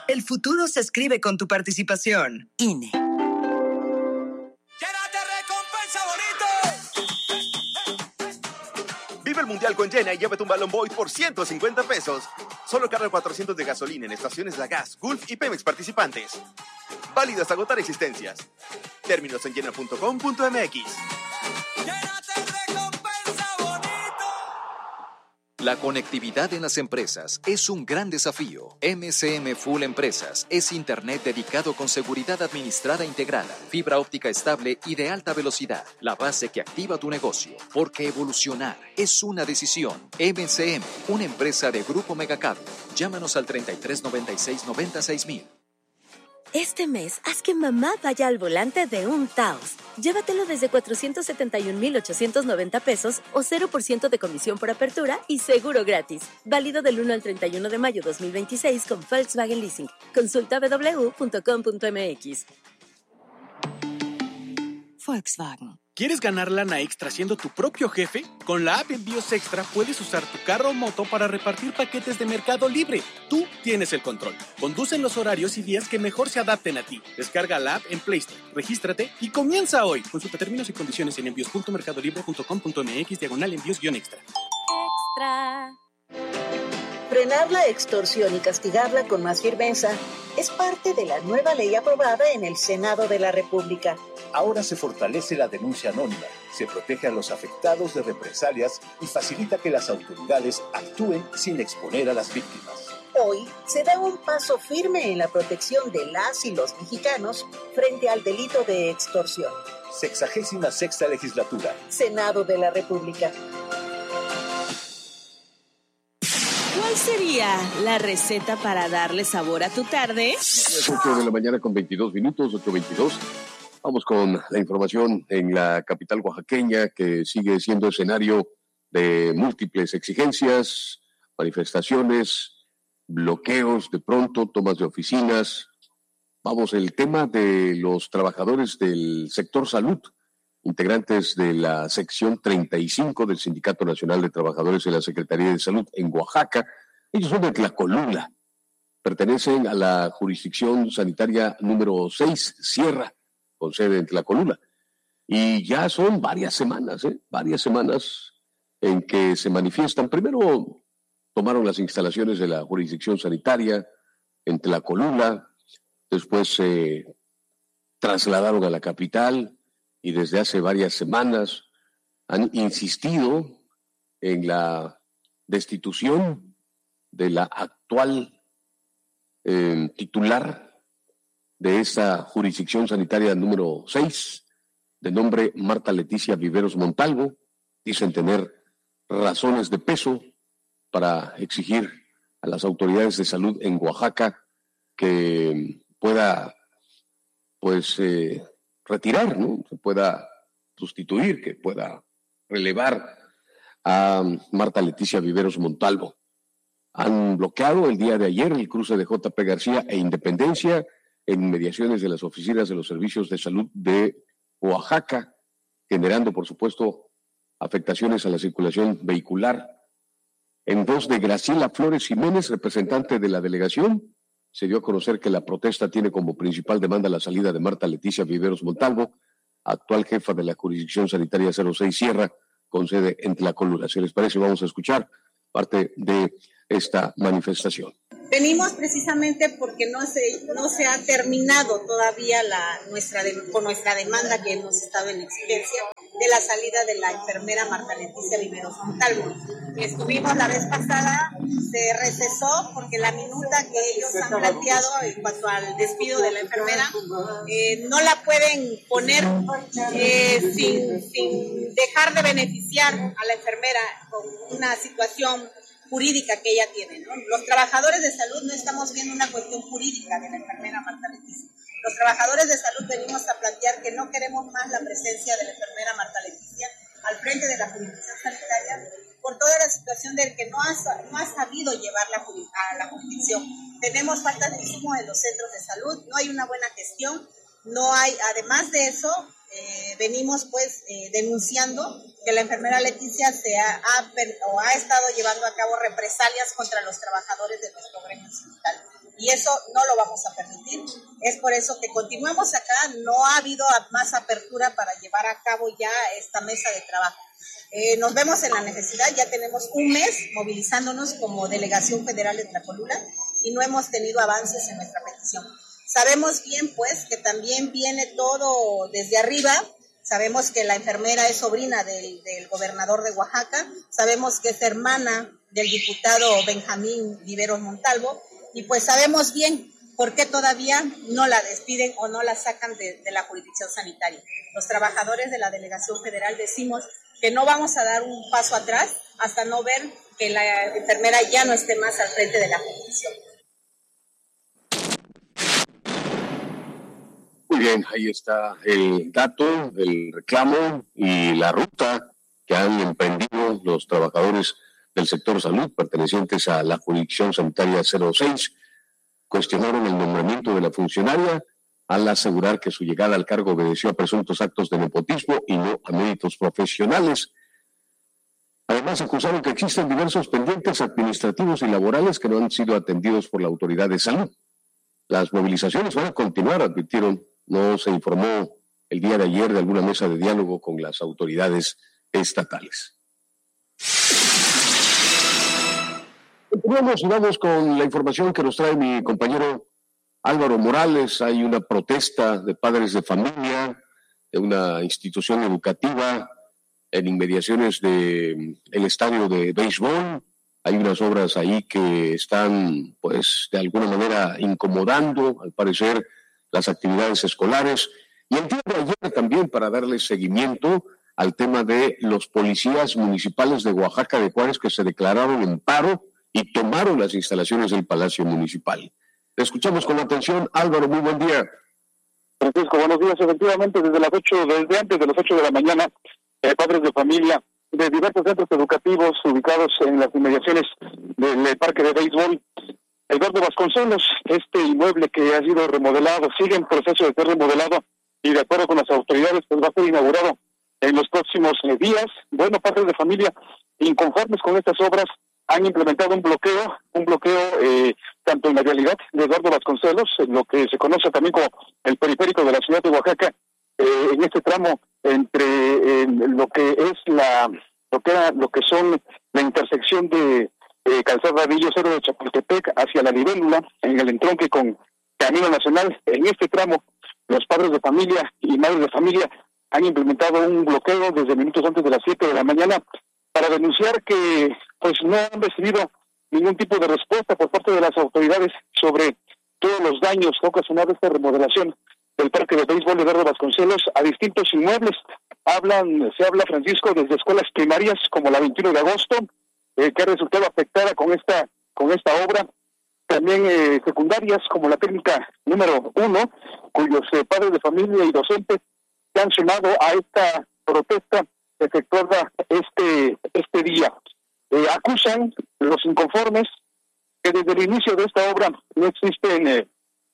El futuro se escribe con tu participación. INE. Vive el Mundial con Jena y llévate un balón Boyd por 150 pesos. Solo carga 400 de gasolina en estaciones La Gas, Gulf y Pemex participantes. Válido hasta agotar existencias. Términos en jena.com.mx. La conectividad en las empresas es un gran desafío. MCM Full Empresas es Internet dedicado con seguridad administrada integrada, fibra óptica estable y de alta velocidad, la base que activa tu negocio. Porque evolucionar es una decisión. MCM, una empresa de Grupo Megacable. Llámanos al 3396-96000. Este mes, haz que mamá vaya al volante de un Taos. Llévatelo desde 471,890 pesos o 0% de comisión por apertura y seguro gratis. Válido del 1 al 31 de mayo 2026 con Volkswagen Leasing. Consulta www.com.mx. Volkswagen. ¿Quieres ganar lana extra siendo tu propio jefe? Con la app Envíos Extra puedes usar tu carro o moto para repartir paquetes de Mercado Libre. Tú tienes el control. Conduce en los horarios y días que mejor se adapten a ti. Descarga la app en Play Store, regístrate y comienza hoy. Consulta términos y condiciones en envíos.mercadolibre.com.mx/envíos-extra. Extra. Frenar la extorsión y castigarla con más firmeza es parte de la nueva ley aprobada en el Senado de la República. Ahora se fortalece la denuncia anónima, se protege a los afectados de represalias y facilita que las autoridades actúen sin exponer a las víctimas. Hoy se da un paso firme en la protección de las y los mexicanos frente al delito de extorsión. 66ª legislatura. Senado de la República. ¿Cuál sería la receta para darle sabor a tu tarde? Es 8 de la mañana con 22 minutos, 8:22. Vamos con la información en la capital oaxaqueña, que sigue siendo escenario de múltiples exigencias, manifestaciones, bloqueos de pronto, tomas de oficinas. Vamos, el tema de los trabajadores del sector salud, integrantes de la sección 35 del Sindicato Nacional de Trabajadores de la Secretaría de Salud en Oaxaca. Ellos son de Tlacolula, pertenecen a la jurisdicción sanitaria número 6, Sierra, con sede en Tlacolula. Y ya son varias semanas en que se manifiestan. Primero tomaron las instalaciones de la jurisdicción sanitaria en Tlacolula, después se trasladaron a la capital y desde hace varias semanas han insistido en la destitución de la actual titular de esta jurisdicción sanitaria número 6, de nombre Marta Leticia Viveros Montalvo. Dicen tener razones de peso para exigir a las autoridades de salud en Oaxaca que pueda, retirar, ¿no? Se pueda sustituir, que pueda relevar a Marta Leticia Viveros Montalvo. Han bloqueado el día de ayer el cruce de JP García e Independencia en inmediaciones de las oficinas de los servicios de salud de Oaxaca, generando, por supuesto, afectaciones a la circulación vehicular. En voz de Graciela Flores Jiménez, representante de la delegación, se dio a conocer que la protesta tiene como principal demanda la salida de Marta Leticia Viveros Montalvo, actual jefa de la jurisdicción sanitaria 06 Sierra, con sede en Tlacolula. Si les parece, vamos a escuchar parte de esta manifestación. Venimos precisamente porque no se ha terminado todavía con nuestra demanda que hemos estado en exigencia de la salida de la enfermera Marta Leticia Viveros Montalvo. Estuvimos la vez pasada, se recesó porque la minuta que ellos han planteado en cuanto al despido de la enfermera no la pueden poner sin dejar de beneficiar a la enfermera con una situación jurídica que ella tiene, ¿no? Los trabajadores de salud no estamos viendo una cuestión jurídica de la enfermera Marta Leticia. Los trabajadores de salud venimos a plantear que no queremos más la presencia de la enfermera Marta Leticia al frente de la jurisdicción sanitaria por toda la situación del que no ha sabido llevarla a la jurisdicción. Tenemos falta de insumos en los centros de salud, no hay una buena gestión No hay, además de eso, venimos pues denunciando que la enfermera Leticia ha estado llevando a cabo represalias contra los trabajadores de nuestro gremio sindical. Y eso no lo vamos a permitir. Es por eso que continuamos acá. No ha habido más apertura para llevar a cabo ya esta mesa de trabajo. Nos vemos en la necesidad. Ya tenemos un mes movilizándonos como Delegación Federal de Tlacolula y no hemos tenido avances en nuestra petición. Sabemos bien, pues, que también viene todo desde arriba. Sabemos que la enfermera es sobrina del gobernador de Oaxaca. Sabemos que es hermana del diputado Benjamín Viveros Montalvo. Y pues sabemos bien por qué todavía no la despiden o no la sacan de la jurisdicción sanitaria. Los trabajadores de la Delegación Federal decimos que no vamos a dar un paso atrás hasta no ver que la enfermera ya no esté más al frente de la jurisdicción. Muy bien, ahí está el dato, el reclamo y la ruta que han emprendido los trabajadores del sector salud pertenecientes a la jurisdicción sanitaria 06. Cuestionaron el nombramiento de la funcionaria al asegurar que su llegada al cargo obedeció a presuntos actos de nepotismo y no a méritos profesionales. Además, acusaron que existen diversos pendientes administrativos y laborales que no han sido atendidos por la autoridad de salud. Las movilizaciones van a continuar, advirtieron. No se informó el día de ayer de alguna mesa de diálogo con las autoridades estatales. Continuamos y vamos con la información que nos trae mi compañero Álvaro Morales. Hay una protesta de padres de familia de una institución educativa en inmediaciones del estadio de béisbol. Hay unas obras ahí que están, pues, de alguna manera incomodando, al parecer, las actividades escolares. Y el día de ayer también, para darle seguimiento al tema de los policías municipales de Oaxaca de Juárez que se declararon en paro y tomaron las instalaciones del Palacio Municipal. Te escuchamos con atención, Álvaro, muy buen día. Francisco, buenos días. Efectivamente, desde antes de las 8 de la mañana, padres de familia de diversos centros educativos ubicados en las inmediaciones del parque de béisbol Eduardo Vasconcelos, este inmueble que ha sido remodelado, sigue en proceso de ser remodelado y de acuerdo con las autoridades, pues va a ser inaugurado en los próximos días. Bueno, padres de familia inconformes con estas obras han implementado un bloqueo tanto en la vialidad de Eduardo Vasconcelos, lo que se conoce también como el periférico de la ciudad de Oaxaca, en este tramo entre lo que son la intersección de Calzada Radillo Cero de Chapultepec hacia la Libélula, en el entronque con Camino Nacional. En este tramo, los padres de familia y madres de familia han implementado un bloqueo desde minutos antes de las 7 de la mañana para denunciar que pues no han recibido ningún tipo de respuesta por parte de las autoridades sobre todos los daños que ha ocasionado esta remodelación del parque de béisbol de Eduardo Vasconcelos a distintos inmuebles. Se habla, Francisco, desde escuelas primarias como la 21 de agosto, que ha resultado afectada con esta obra, también secundarias como la técnica número 1, cuyos padres de familia y docentes se han sumado a esta protesta efectuada este día. Acusan los inconformes que desde el inicio de esta obra no existen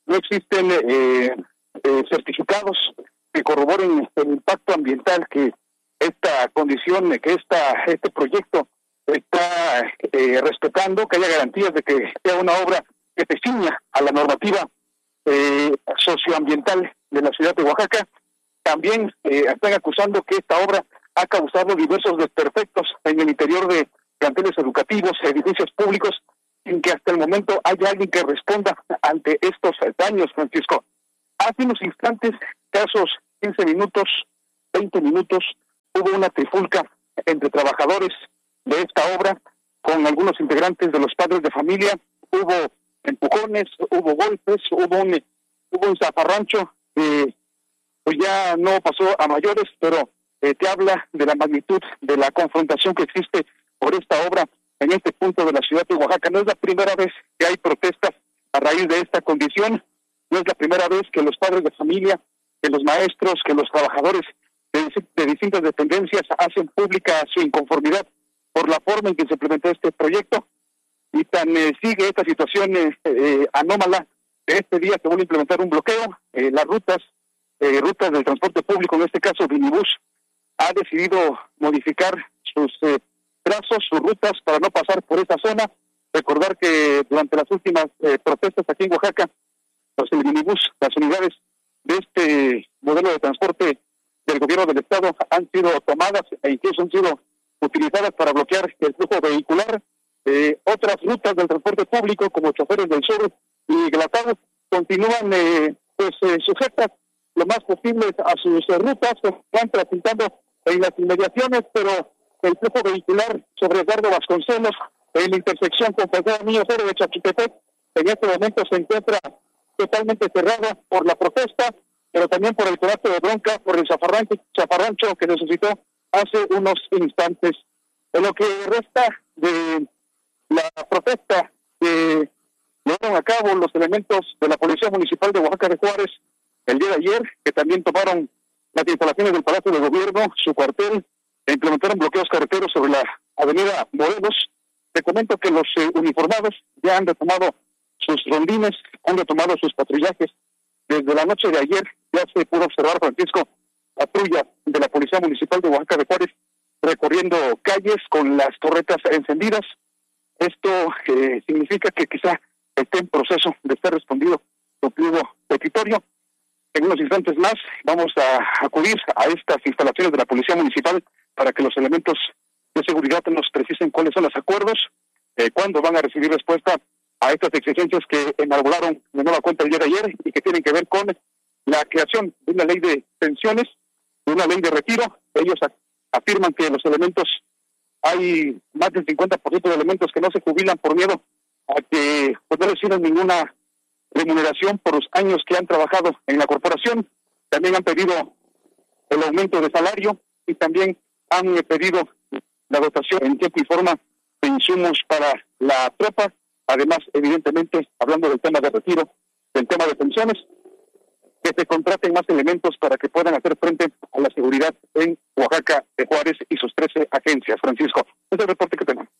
certificados que corroboren el impacto ambiental que esta condición, que este proyecto está respetando, que haya garantías de que sea una obra que se ciña a la normativa socioambiental de la ciudad de Oaxaca. También están acusando que esta obra ha causado diversos desperfectos en el interior de planteles educativos, edificios públicos, sin que hasta el momento haya alguien que responda ante estos daños, Francisco. Hace unos instantes, casos 15 minutos, 20 minutos, hubo una trifulca entre trabajadores de esta obra con algunos integrantes de los padres de familia. Hubo empujones, hubo golpes, hubo un zafarrancho, pues ya no pasó a mayores, pero te habla de la magnitud de la confrontación que existe por esta obra en este punto de la ciudad de Oaxaca. No es la primera vez que hay protestas a raíz de esta condición, no es la primera vez que los padres de familia, que los maestros, que los trabajadores de distintas dependencias hacen pública su inconformidad por la forma en que se implementó este proyecto, y tan sigue esta situación anómala. Este día se vuelve a implementar un bloqueo, las rutas rutas del transporte público, en este caso Vinibus, ha decidido modificar sus trazos, sus rutas para no pasar por esta zona. Recordar que durante las últimas protestas aquí en Oaxaca, el Vinibus, las unidades de este modelo de transporte del gobierno del estado han sido tomadas e incluso han sido utilizadas para bloquear el flujo vehicular. Otras rutas del transporte público, como Choferes del Sur y Glatado, continúan sujetas lo más posible a sus rutas, van transitando en las inmediaciones, pero el flujo vehicular sobre Eduardo Vasconcelos, en la intersección con Pedro Niño Cero de Chapultepec, en este momento se encuentra totalmente cerrada por la protesta, pero también por el conato de bronca, por el zafarrancho que se suscitó hace unos instantes. En lo que resta de la protesta que llevaron a cabo los elementos de la Policía Municipal de Oaxaca de Juárez el día de ayer, que también tomaron las instalaciones del Palacio de Gobierno, su cuartel, e implementaron bloqueos carreteros sobre la avenida Morelos. Te comento que los uniformados ya han retomado sus rondines, han retomado sus patrullajes. Desde la noche de ayer ya se pudo observar, Francisco, patrulla de la Policía Municipal de Oaxaca de Juárez recorriendo calles con las torretas encendidas. Esto significa que quizá esté en proceso de estar respondido su pliego petitorio. En unos instantes más vamos a acudir a estas instalaciones de la Policía Municipal para que los elementos de seguridad nos precisen cuáles son los acuerdos, cuándo van a recibir respuesta a estas exigencias que enarbolaron de nueva cuenta el día de ayer y que tienen que ver con la creación de una ley de pensiones, de una ley de retiro. Ellos afirman que los elementos, hay más del 50% de elementos que no se jubilan por miedo a que no reciban ninguna remuneración por los años que han trabajado en la corporación. También han pedido el aumento de salario y también han pedido la dotación en tiempo y forma de insumos para la tropa. Además, evidentemente, hablando del tema de retiro, del tema de pensiones, que se contraten más elementos para que puedan hacer frente a la seguridad en Oaxaca de Juárez y sus 13 agencias. Francisco, ese es el reporte que tenemos.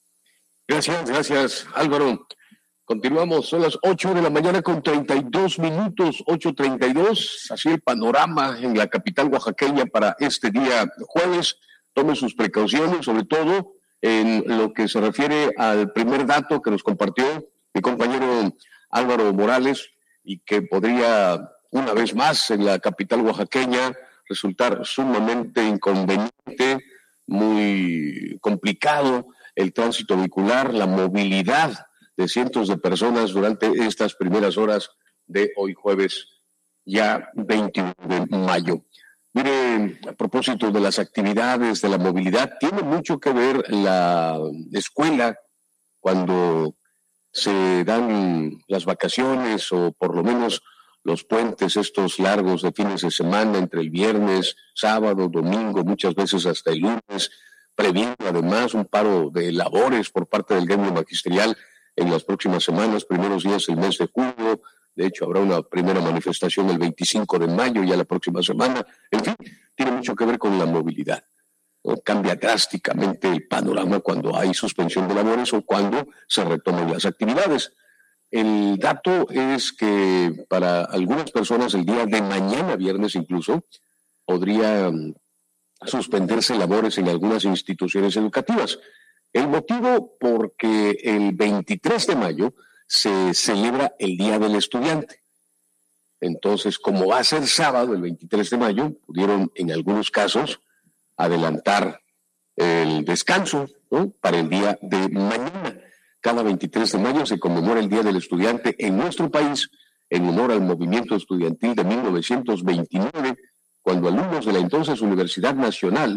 Gracias, Álvaro. Continuamos, son las 8 de la mañana con 32 minutos, 8:32. Así el panorama en la capital oaxaqueña para este día jueves. Tome sus precauciones, sobre todo en lo que se refiere al primer dato que nos compartió mi compañero Álvaro Morales y que podría, una vez más, en la capital oaxaqueña resultar sumamente inconveniente, muy complicado el tránsito vehicular, la movilidad de cientos de personas durante estas primeras horas de hoy jueves, ya 21 de mayo. Mire, a propósito de las actividades, de la movilidad, tiene mucho que ver la escuela cuando se dan las vacaciones o por lo menos los puentes estos largos de fines de semana entre el viernes, sábado, domingo, muchas veces hasta el lunes, previendo además un paro de labores por parte del gremio magisterial en las próximas semanas, primeros días del mes de julio. De hecho, habrá una primera manifestación el 25 de mayo, ya la próxima semana. En fin, tiene mucho que ver con la movilidad. Cambia drásticamente el panorama cuando hay suspensión de labores o cuando se retoman las actividades. El dato es que para algunas personas el día de mañana, viernes incluso, podría suspenderse labores en algunas instituciones educativas. El motivo, porque el 23 de mayo se celebra el Día del Estudiante. Entonces, como va a ser sábado, el 23 de mayo, pudieron en algunos casos adelantar el descanso, ¿no?, para el día de mañana. Cada 23 de mayo se conmemora el Día del Estudiante en nuestro país en honor al movimiento estudiantil de 1929, cuando alumnos de la entonces Universidad Nacional